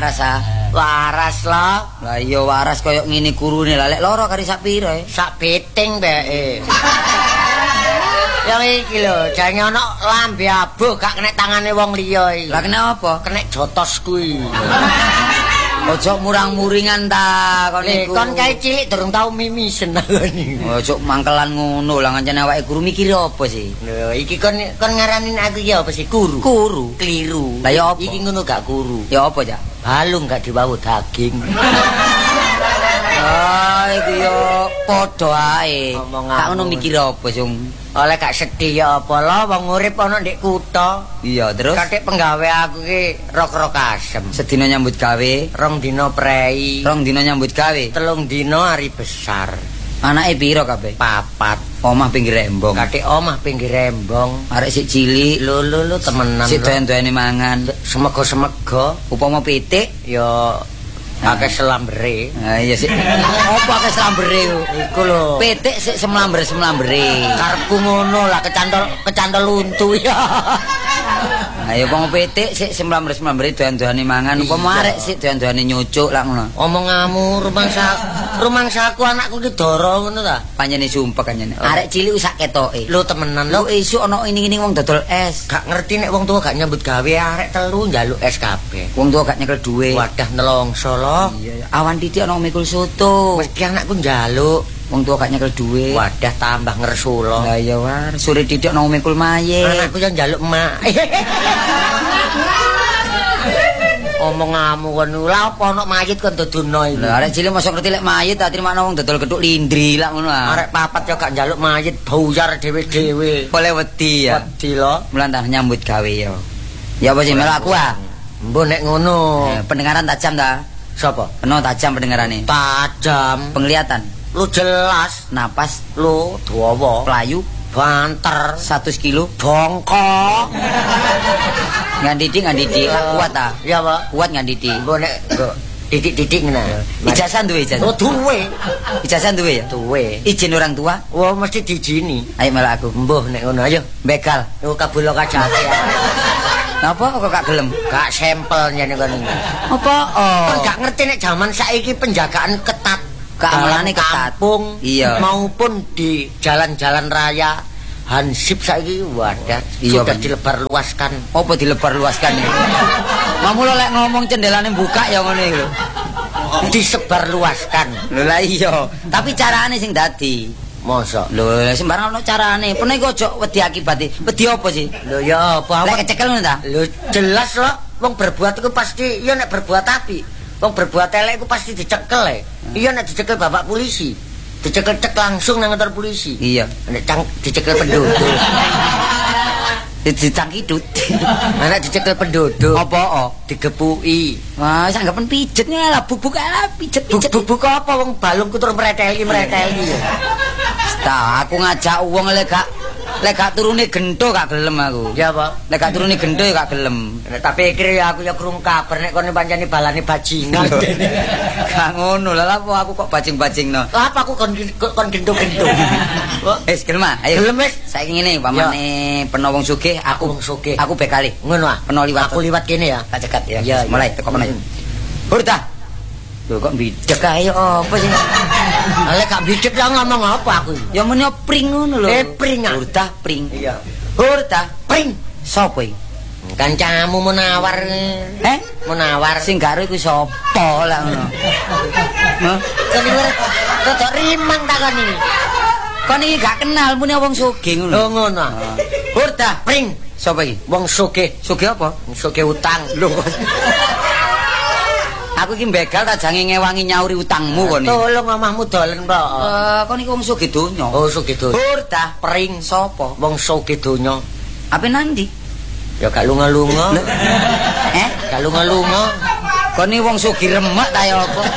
waras ah. Waras lho. Lah iya waras koyo ngene kurune lah lek loro kari sak pira e? Sak beting beke. Yang iki lho, jane ana lambe abuh gak kena tangane wong liya iki. Lah kena apa? Kena jotos kuwi. Ojo murang-muringan ta kon niku. Kon kae cilik durung tau mimisen ngene. Ojo mangkelan ngono lah ngancane awake guru mikir apa sih? Lho iki kon ngaranin aku ya apa sih? Guru. Kuru. Keliru. Lah ya apa? Iki ngono gak guru. Ya apa, Cak? Balung gak dibawu daging. Ah, iku yo padha ae. Omong Tak ngono mikir apa, Sung? Oleh gak sedih ya apa lho wong urip ana ndek kutha. Iya, terus Katik penggawe aku ki rok-rok asem. sedina nyambut gawe, 2 dina prei, 2 dina nyambut gawe. 3 dina hari besar. Anake piro kabeh? 4. Omah pinggir rembong. Katik omah pinggir rembong. Arek sik cilik, Lho temenan. sik doyan-doyane mangan. Semego-semego Upama pitik, ya akeh selambere. ah iya sik. Apa akeh slambere ku? Iku lho. Pitik sik semlamber-semlambere. Karepku ngono lah kecantol untu ya. Ayo upama pitik sik semlamber-semlambere doyan-doyane mangan. Upama arek sik doyan-doyane nyucuk lah ngono. Omonganmu rumangsaku anakku ki doro ngono ta. Panjene sumpah kanjene. Arek cilik wis sak ketoke. Lho temenan Lho lho. esuk ana ini-ini wong dodol es. Gak ngerti nek wong tua gak nyambut gawe arek telu njaluk es kabeh. Wong tuwa gak nyekel duwe. Wadah nelongso lho. Iya, awan titik ana mikul soto. Mesti anakku njaluk. Wong tuwa gak nyekel duwe. Wadah tambah ngersulo. Lah iya war, sore titik ana mikul maye. Anakku yang njaluk emak. Omonganmu kon lha apa ana mayit kon dodono iki. Lah arek cilik mosok ngerti lek mayit tak terima wong dodol gethuk lindri lah ngono ah. Arek papat yo gak njaluk mayit buyar dhewe-dhewe. Boleh wedi ya. Wedi lho. Mulantah nyambut gawe yo. Ya apa sih melok aku ah. Mbok nek ngono. Pendengaran tajam ta? Sapa? Penuh tajam pendengarane. Tajam. Penglihatan, Lu jelas. napas, Lu dawa. pelayu, Banter. 100 kilo. Bongkok. Ngandidik lah kuat ta? Ya, Pak. Kuat ngandidik. Mbok nek didik-didik ngene. Ijazah duwe ijazah. Oh, duwe. Ijazah duwe ya? Duwe. Izin orang tua. Wah, mesti diijini. Ayo melok aku. Mbah nek ngono ayo. Begal. Yo kabulo kajate. Napa kok gak gelem? Gak sampel nyene kon. Apa? Oh. Kon gak ngerti nek zaman saiki penjagaan ketat. Keamanane Dalam ketat. Kampung Iya. maupun di jalan-jalan raya. Hansip saiki wadah Iya, sudah Bang. dilebar luaskan. Apa dilebar luaskan iki? Kamu lo lek ngomong cendelane buka ya ngono iki lho. Disebar luaskan. Lho lah iya, tapi carane sing dadi. Mosok. Lho sembarang ono carane. Pene iku aja wedi akibate. Wedi apa sih? Lho ya apa Lek kecekel ngono ta? Lho jelas loh, wong berbuat itu pasti ya nek berbuat api. Wong berbuat elek itu pasti dicekel ya. Iya nek dicekel bapak polisi. Dicekel cek langsung nang kantor polisi. Iya. Nek dicekel penduduk. Dicangkidut. Nek dicekel penduduk. Apa oh? Digepuki. Wah, sanggepen pijet lah, bubuk lah, pijet-pijet. Bubuk apa wong balungku terus mreteli. Ta, aku ngajak wong lek gak turune gento gak gelem aku. Ya apa? Lek gak turune gento ya gak gelem. Nek tak pikir ya aku ya krungu kabar nek kono pancene balane bajingan. Gak ngono lah apa aku kok bajing-bajingno. Lah apa aku kon gento-gento. Wis gelem ah, ayo. Gelem wis. Saiki ngene pamane peno wong sugih aku Wong sugih. aku bekali. Ngono ah. Peno liwat. Aku liwat kene ya. Tak cekat ya. Ya, Mulai teko kono. Hurta. Lho kok bidek ae apa sih? Lek gak bidek ya ngomong apa aku. Ya muni pring ngono lho. Pring ah. Hurta pring. Iya. Hurta Pring. sapa iki? Kancamu menawar. Menawar. Sing karo iku sapa lah ngono. Hah? Kene rodok rimang takon iki. Kon iki gak kenal muni wong sugih ngono. Lho ngono. ah. Hurta Pring. sapa iki? Wong sugih. Sugih apa? Wong sugih utang. Lho. Aku iki begal tak jange ngewangi nyauri utangmu kon iki. Tolong omahmu dolen, Pak. Kon iki wong sugih donya. Oh sugih donya. Hurta Pring sapa? wong sugih donya. Ape nandi? Ya gak lunga-lunga. Gak lunga-lunga. Kon iki wong sugih remek ta ya apa?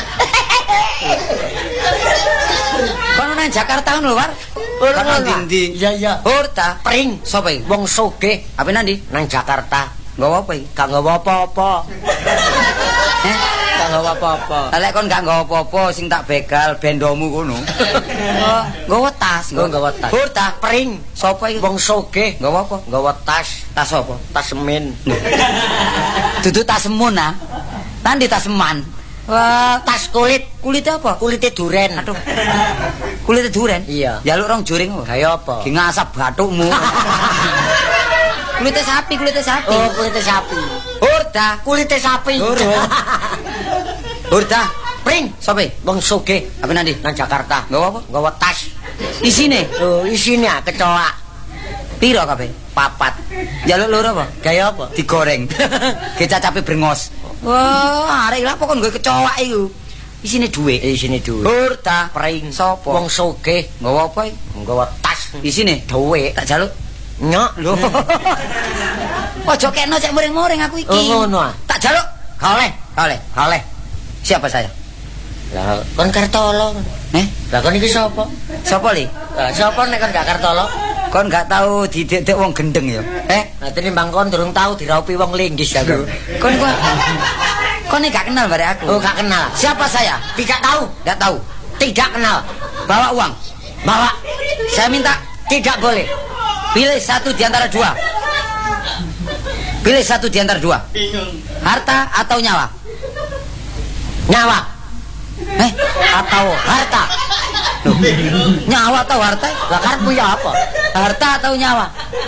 Kon nang Jakarta ngono lho, War. Kon nang ndi? Iya iya. Hurta Pring sapa iki? wong sugih Ape nandi? nang Jakarta. Nggawa apa iki? Gak nggawa apa-apa. Gak nggawa apa-apa. Lah lek kon gak nggawa apa-apa sing tak begal bendomu kono. Nggawa tas. Nggawa tas. Hurta Pring sapa iki? wong sugih Nggawa apa? nggawa tas. Tas apa? Tas semen. Dudu tas semun ah. Tandi tas seman. Wah, tas kulit. Kulitnya apa? Kulitnya duren. Aduh. Kulitnya duren? Iya. Jaluk rong juring apa? Gaya apa? Ki ngasap bathukmu. Kulitnya sapi. Oh, kulitnya sapi. Hurda. Kulitnya sapi. Hurda. Pring. Sope? Wong sugih. Apa nanti? Nang Jakarta. Nggawa apa? Nggawa tas. Isine. Oh, isine kecoa. Piro kabeh? 4. Jaluk loro apa? Gaya apa? Digoreng. Kecacape brengos. Wah, arek lha kok nggo kecoa iku. Isine dhuwit. Isine dhuwit. Hurda. Pring. Sapa? Wong sugih. Nggawa apa iki? Nggawa tas. Isine Dhuwit. tak jaluk. Nyok. Lho. Ojo kena cek muring-muring aku iki. Oh, ngono ah. Tak jaluk. Oleh. Oleh. Siapa saya? Lah, kon Kartolo. Lah kon iki sapa? Sapa li? Lah, sapa nek kon gak Kartolo? Kon gak tahu didek-dek wong gendeng ya? Nah, timbang kon durung tahu diraupi wong linggis aku. Kon ini gak kenal bare aku. Oh, gak kenal. Siapa saya? Tidak tahu. Gak tahu. Tidak kenal. Bawa uang. Bawa. Saya minta. Tidak boleh. Pilih satu di antara dua. Pilih satu di antara dua. Harta atau nyawa? Nyawa. Atau harta? Loh, nyawa atau harta? Lah karepmu ya apa? Harta atau nyawa?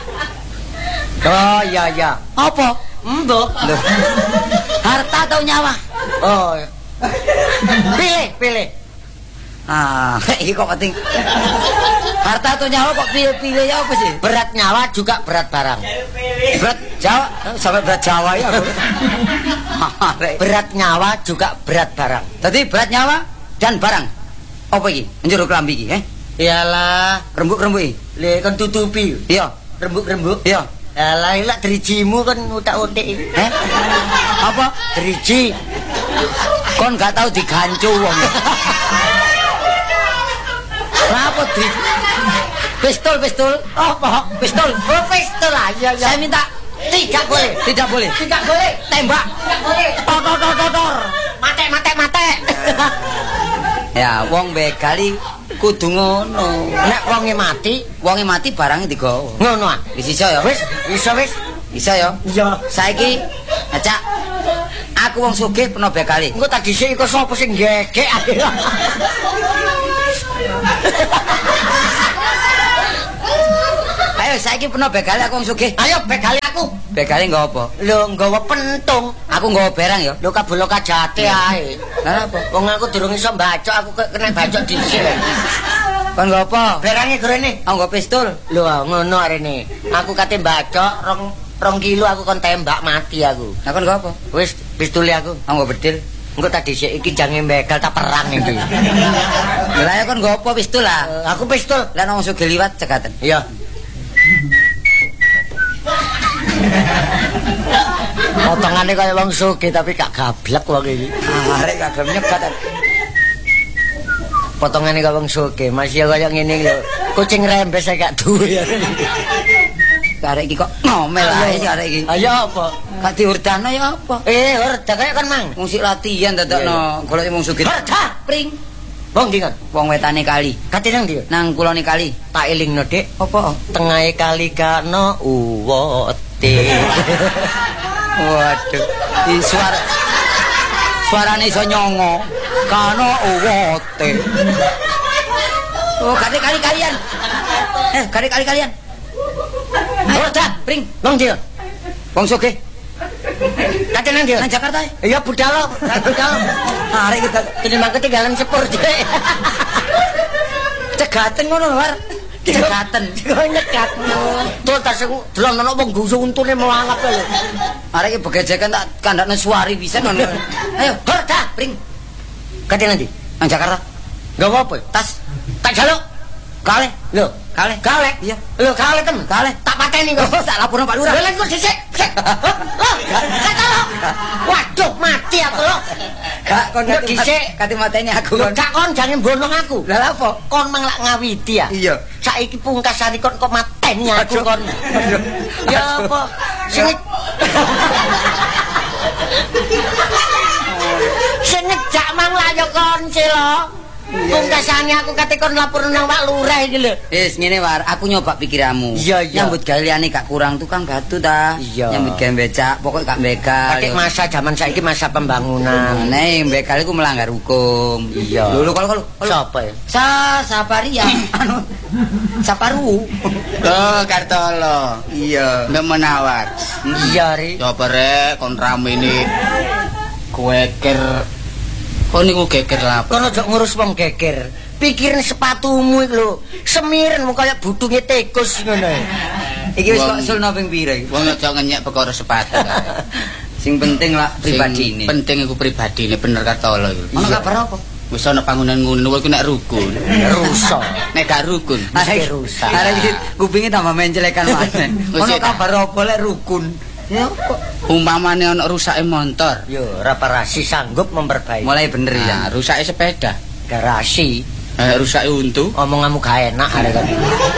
Oh, iya. Apa? Mbok. Loh. Harta atau nyawa? Oh. Pilih. Ini kok penting. Harta atau nyawa kok pilih ya apa sih? Berat nyawa juga berat barang. Berat Jawa, sampai berat Jawa ya. Berat nyawa juga berat barang. Tadi berat nyawa dan barang. Apa iki? Njero klambi iki, Iyalah, rembuk-rembuk iki. le kon tutupi. Iya, Rembuk-rembuk. iya. Alah, ilak drijimu kan utak-utik. Apa? Driji. Kon gak tahu digancu wong. Kenapa driji? Pistol. Apa? Pistol. Oh, pistol lah. Iya. Saya minta. Tidak boleh. Tidak boleh. Tembak. Tidak boleh. Tor. Mate. Ya, wong begali kudu ngono. Nek wonge mati Barangnya digawa. ngono ah. Wis iso ya? Wis. Iso ya? Iya. Saiki acak aku wong sugih peno begali. Engko tak dhisik iku sapa sing gegek. Ayo saiki peno begali aku wong sugih. Ayo begali aku. Begali nggawa apa? Lho, nggawa pentung. Aku nggawa barang ya. Lho kabelo kajate ae. Lah apa? Wong aku durung iso mbacok, aku kena bacok dhisik. Kon nggawa apa? Berange gorene. Aku nggawa pistol. Lho, ngono arene. Aku kate mbacok 2 kilo aku kon tembak mati aku. Lah kon nggawa apa? Wis pistole aku. Aku nggawa bedil. Engko tak dhisik iki jange begal tak perang iki. Lah ya kon nggawa apa pistol lah? Aku pistol. Lah wong sugih liwat cegaten. Iya. Potongane kaya wong sugih tapi gak gablek wong iki. Arek kagem nyegat. Potongane kaya wong sugih, masih kaya ngene lho. Kucing rembes gak duwe. Arek iki kok ngomel ae si arek iki. Ayo apa? Gak diurdano ya apa? Horda kaya kan mang. Wong sik latihan dadakno golek wong sugih. Horda, Pring. Wong ndi kan? Wong wetane kali. Kate nang ndi? Nang kulone kali. Tak elingno, Dik. Apa? Tengahe kali kano uwote. Waduh. Suarane iso nyongo. Kano uwote. Oh, kali-kalian. Kali-kalian. Horda, Pring. wong ndi? Wong sugih. Kate nang ndi? Nang Jakarta. Iya budal. Arek kita Tinimbang ketinggalan sepur, Dik. cegaten ngono, War. Cegaten. Kok nyekat. Tuh tas aku delok wong gusu untune mangap lho. Arek iki begejekan tak kandakne suari pisan ngono. Ayo, Horda, Pring. kate nang ndi? Nang Jakarta. Nggawa apa? Tas. Tak jaluk. Kale. Lho, Kale. kale. Iya. Lho, kale tem. Kale. Tak pateni kok. Tak laporno Pak Lurah. Lha kok dhisik. Waduh, mati aku lho. Gak kon Lho, dhisik. kate mateni aku. Lho, gak kon jange mbono aku. Lah apa? Kon mang lak ngawiti ya. Iya. Saiki pungkasane kon kok mateni aku Aduh. kon. Ya apa? Sing Sing ngejak mang lak yo kon silo. Pungkasane aku kate kon lapor nang Pak Lurah iki lho. Wis ngene war, aku nyoba pikiranmu. Iya, iya. Nyambut gawe liyane gak kurang tukang batu ta. Iya. Nyambut gawe becak, pokok gak begal. Pakai masa zaman saiki masa pembangunan. Nek begal iku melanggar hukum. Iya. Lho kalau Siapa ya? Saparia. Anu Saparu. Oh, Kartolo. Iya. Ndak menawar. Iya, Ri. Coba rek kon rame ini kueker. Kok niku geger lapo? Kon aja ngurus wong geger. Pikirin sepatumu iki lho. Semiren mung kaya budunge tikus ngono. Iki wis kok sulno ping pira iki? Wong aja ngenyek perkara sepatu. Sing penting lah pribadine. Penting iku pribadine bener Kartolo iku. Ono kabar apa? Wis ana bangunan ngono iku nek rukun. Rusak. Nek gak rukun. Mesti rusak. Arek iki kupinge tambah mencelekan maneh. Wis Ono tak. kabar apa lek rukun? Ya kok Umpamane ana rusake motor. Yo, reparasi sanggup memperbaiki. mulai bener ya. Nah, rusake sepeda. Garasi. Rusake untu. Omonganmu gak enak arek kan.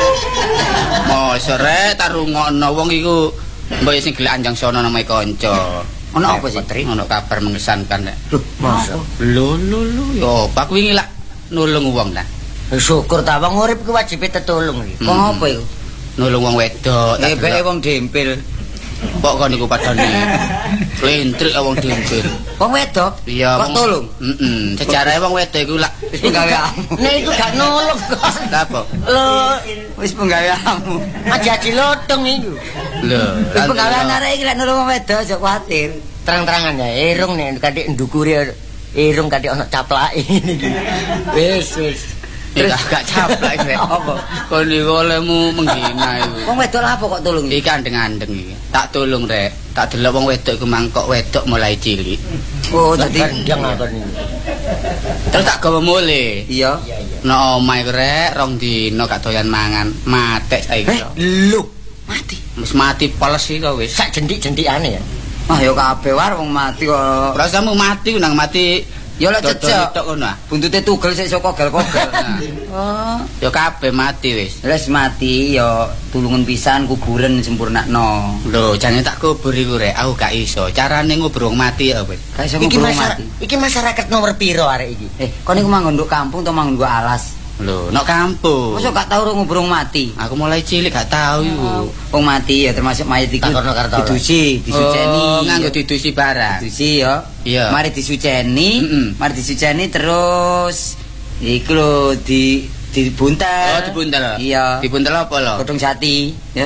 Mosok rek tarungokno wong iku mbok sing gelek anjang sono namae kanca. Ono apa sih? Ono kabar mengesankan nek. Masa. Lho yo pak wingi lak nulung wong ta. Syukur ta wong urip ku wajibe tetulung iki. Wong apa iku? Nulung wong wedok. tak Ebeke delok. wong dempil. Kok kon niku padane lentrik wong dempil. Wong wedok? Iya. Kok tolong? Heeh. Sejarahe wong wedok iku lak Wis penggaweanmu. Nek iku gak nolong kok. apa? Lho, Wis penggaweanmu. aja dilotong iku. Lho, Wis penggawean arek iki lek nulung wong wedok aja kuwatir. Terang-terangan ya, irung nek kadek ndukuri irung kadek ana caplake niki. Wis. Terus gak caplak rek. Apa? Kon niku olehmu menghina iku. Wong wedok lah apa kok tolong? Iki andeng-andeng iki. Tak tulung rek. Tak delok wong wedok iku mangkok wedok mulai cilik. Oh, dadi Gandeng apa niku. Terus tak gawe mule. iya. Nek omahe rek rong dino gak doyan mangan, matek saiki. Lho, Mati. Wis mati poles iki kok wis. sak jentik-jentikane ya. Ah ya kabeh war wong mati kok. Rasamu mati nang mati. Ya lek cecek. Tok ngono ah. Buntute tugel sik sok kogel-kogel. Oh. Ya kabeh mati wis. Wis mati ya tulungan pisan kuburan sempurnakno. Lho, jane tak kubur iku rek, aku gak iso. Carane ngubur wong mati ya wis. Gak iso Iki ngubur wong mati. iki masyarakat nomor piro arek iki? Kon niku manggon nduk kampung atau manggon nduk alas? Lho, nek kampung. Mosok gak tau ngubur wong mati. Aku mulai cilik gak tahu iku. Wong mati ya termasuk mayit iku Takono Kartolo. didusi, disuceni. Oh, nganggo didusi barang. Didusi ya. Iya. Mari disuceni, Mm-mm. mari disuceni terus iku lho dibuntel. Oh, dibuntel. Iya. Dibuntel apa lho? Godhong jati, ya.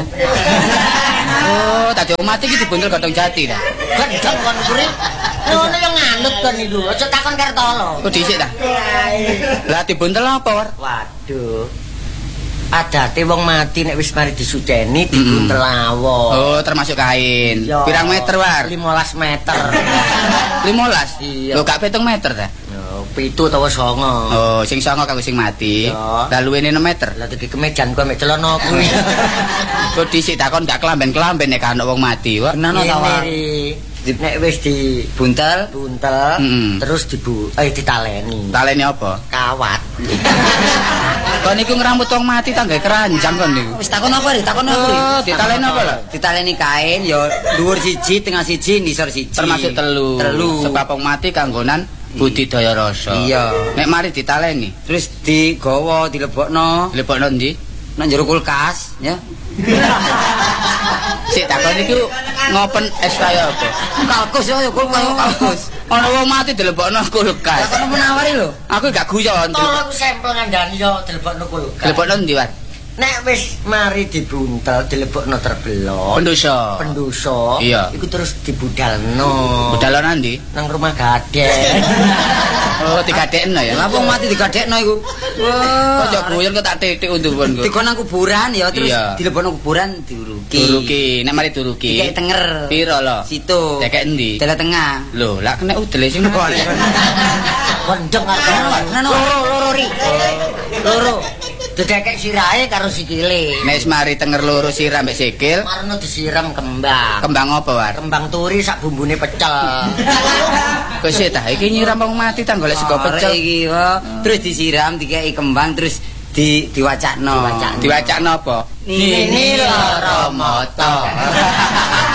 Oh, tadi wong mati iki dibuntel godhong jati ta. Gendeng kon kuwi. Ngono yang nganut kon iku. Aja takon Kartolo. Kok dhisik ta? Lah dibuntel apa, War? Waduh. Adate wong mati nek wis mari disuceni dibuntel awon. Oh, termasuk kain. Iya. Pirang meter, War? 15 meter. 15? Iya. Lho, gak 7 meter ta? Yo, 7 utawa 9. Oh, sing songo kanggo sing mati. Iya. Lah luwene 6 meter. Lah iki kemejan ku mek celana kuwi. Kok dhisik takon gak kelamben-kelamben nek ana wong mati, War. Kenano ta, War? Nek wis Buntel. dibuntel Mm-mm. terus ditaleni. Talene apa? Kawat. Kon niku ngrambut wong mati tangga keranjang kon niku. Wis takon apa ri? Takon aku ri. Oh, ditaleni apa lho? Ditaleni kain ya dhuwur siji, tengah siji, nisor siji. Termasuk telu. Telu. Sebab wong mati kanggonan budidaya rasa. Iya. Nek mari ditaleni, Terus digawa, dilebokno lebokno ndi? nang jero kulkas, ya. Sik takon iku ngopen es kaya apa? Kalkus ya kulkas kalkus. Ana wong mati dilebokno kulkas. Takon menawari lho. Aku gak guyon. Tolong sampel ngandani yo dilebokno kulkas. Dilebokno ndi, War? Nek wis mari dibuntel dilebokno terbelok. Pendosa. Pendosa. Iya. Iku terus dibudalno. Budal ndi? Nang rumah gadek. Oh, digadekno ya. Lah wong mati digadekno iku. Kok jok guyon kok tak titik untu-untu. Dikon nang kuburan ya terus Iya. dilebokno kuburan diuruki. Duruki, nek mari duruki. Dikek tenger. Piro lho? Situ. Dikek endi? Dalah tengah. Lho, lak kena udele sing mati. Wendeng apa? Loro ri. Loro. Dedekek sirahe karo sikile. Nek mari tenger loro sirah mbek sikil, Marno disiram kembang. kembang apa, War? Kembang turi sak bumbune pecel. Kok sik ta iki nyiram wong mati ta golek sego Arek pecel. iki kok terus disiram dikeki kembang terus diwacakno. Diwacakno apa? Nini loro moto.